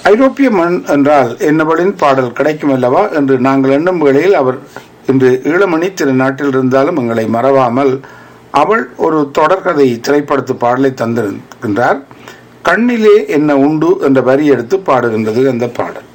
ஐரோப்பிய மண் என்றால் என்னவளின் பாடல் கிடைக்கும் அல்லவா என்று நாங்கள் எண்ணும் வேளையில் அவர் இன்று ஈழமணி திருநாட்டில் இருந்தாலும் எங்களை மறவாமல் அவள் ஒரு தொடர்கதை திரைப்படத்து பாடலை தந்திருக்கின்றார். கண்ணிலே என்ன உண்டு என்ற வரி எடுத்து பாடுகின்றது அந்த பாடல்.